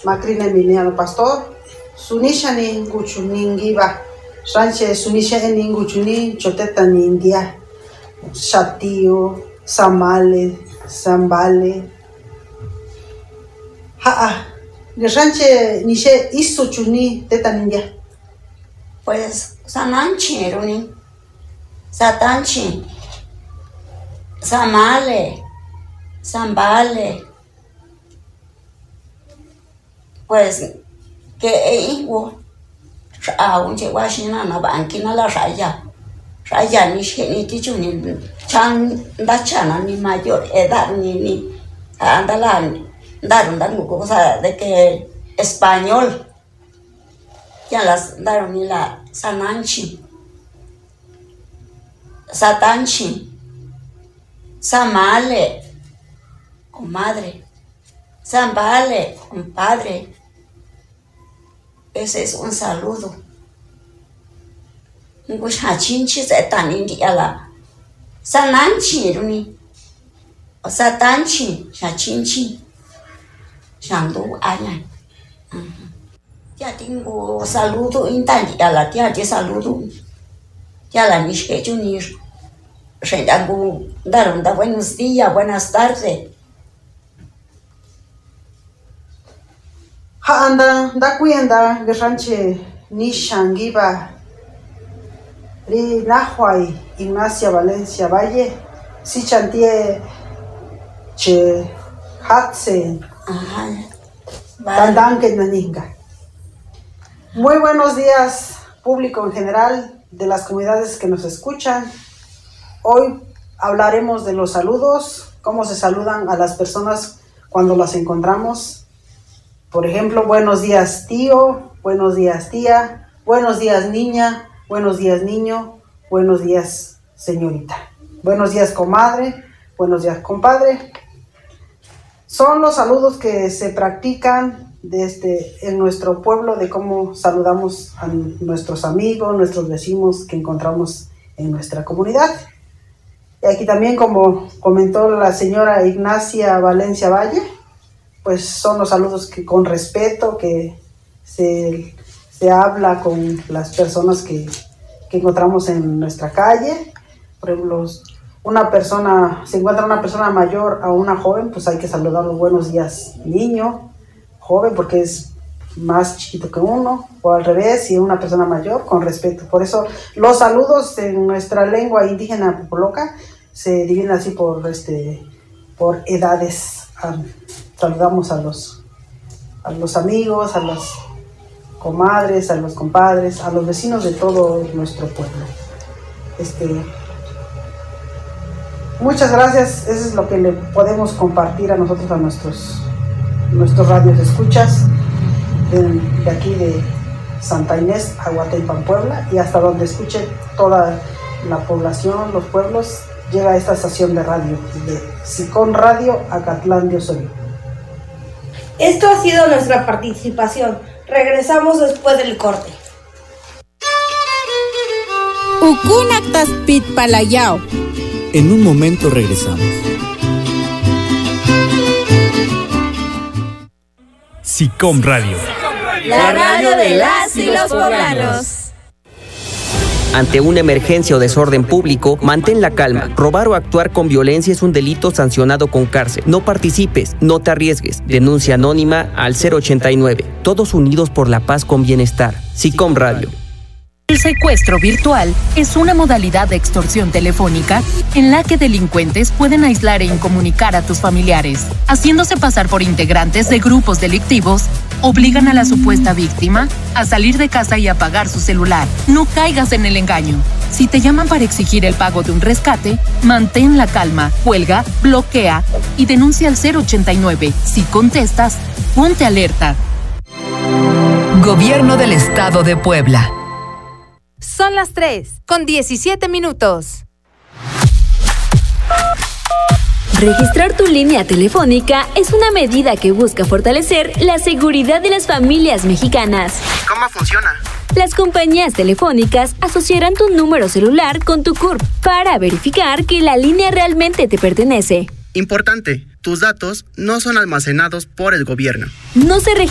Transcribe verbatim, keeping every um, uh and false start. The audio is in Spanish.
Macrina Emiliano Pastor, Sunishani Guchuningiba, Ranche Sunisha Eninguchuni, Choteta Nindia, Shatío, Samale, Zambale. Haa, de Ranche Nishe Isuchuni, Teta Nindia. Pues Sananchi, Runi, Satanchi, Samale, Zambale. Pues que igual a un chewashina na banquina la raya raya ni ni tichu ni chan da chana ni mayor edad ni ni andalan daron dan cosa de que español ya las daron ni la sananchi satanchi samale comadre zambale compadre. Ese es un saludo. Ngush hachinchi se tanin diala. Sananchi runi. O satanchi, hachinchi. Shandu ayan. Ya tengo saludo intan diala, ya te saludo. Ya la nishke junir. Shendangu daron da buenos días, buenas tardes. Ha anda, da cuienda, Guerranche Nishangiba, Ri Nahuay, Ignacia Valencia Valle, Si Chantie Che Hatse, Tandanque Naninga. Muy buenos días, público en general, de las comunidades que nos escuchan. Hoy hablaremos de los saludos, cómo se saludan a las personas cuando las encontramos. Por ejemplo, buenos días tío, buenos días tía, buenos días niña, buenos días niño, buenos días señorita, buenos días comadre, buenos días compadre. Son los saludos que se practican desde en nuestro pueblo de cómo saludamos a nuestros amigos, nuestros vecinos que encontramos en nuestra comunidad. Y aquí también, como comentó la señora Ignacia Valencia Valle, pues son los saludos que con respeto que se, se habla con las personas que, que encontramos en nuestra calle. Por ejemplo, una persona, se encuentra una persona mayor a una joven, pues hay que saludar los buenos días niño, joven, porque es más chiquito que uno, o al revés, si es una persona mayor, con respeto. Por eso los saludos en nuestra lengua indígena popoloca se dividen así por, este, por edades. Saludamos a los, a los amigos, a las comadres, a los compadres, a los vecinos de todo nuestro pueblo. Este, muchas gracias, eso es lo que le podemos compartir a nosotros, a nuestros, nuestros radios escuchas de, de aquí de Santa Inés, Aguataypan, Puebla, y hasta donde escuche toda la población, los pueblos, llega a esta estación de radio, de Sicón Radio, Acatlán de Osorio. Esto ha sido nuestra participación. Regresamos después del corte. Ukunaktas Pit Palayao. En un momento regresamos. Sicom Radio. La radio de las y los poblanos. Ante una emergencia o desorden público, mantén la calma. Robar o actuar con violencia es un delito sancionado con cárcel. No participes, no te arriesgues. Denuncia anónima al cero ochenta y nueve. Todos unidos por la paz con bienestar. Sicom Radio. El secuestro virtual es una modalidad de extorsión telefónica en la que delincuentes pueden aislar e incomunicar a tus familiares. Haciéndose pasar por integrantes de grupos delictivos, obligan a la supuesta víctima a salir de casa y apagar su celular. No caigas en el engaño. Si te llaman para exigir el pago de un rescate, mantén la calma, cuelga, bloquea y denuncia al cero ochenta y nueve. Si contestas, ponte alerta. Gobierno del Estado de Puebla. Son las tres, con diecisiete minutos. Registrar tu línea telefónica es una medida que busca fortalecer la seguridad de las familias mexicanas. ¿Cómo funciona? Las compañías telefónicas asociarán tu número celular con tu C U R P para verificar que la línea realmente te pertenece. Importante, tus datos no son almacenados por el gobierno. No se